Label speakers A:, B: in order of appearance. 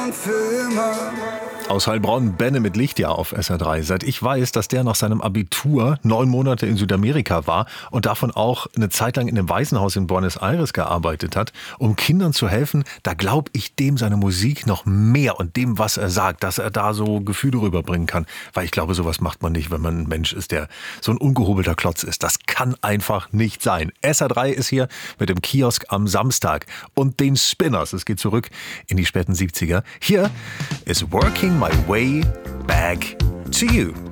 A: Für immer.
B: Aus Heilbronn, Benne mit Lichtjahr auf SR3. Seit ich weiß, dass der nach seinem Abitur 9 Monate in Südamerika war und davon auch eine Zeit lang in einem Waisenhaus in Buenos Aires gearbeitet hat, um Kindern zu helfen, da glaube ich dem seine Musik noch mehr und dem, was er sagt, dass er da so Gefühle rüberbringen kann. Weil ich glaube, sowas macht man nicht, wenn man ein Mensch ist, der so ein ungehobelter Klotz ist. Das kann einfach nicht sein. SR3 ist hier mit dem Kiosk am Samstag und den Spinners. Es geht zurück in die späten 70er. Hier ist Working My Way Back to You.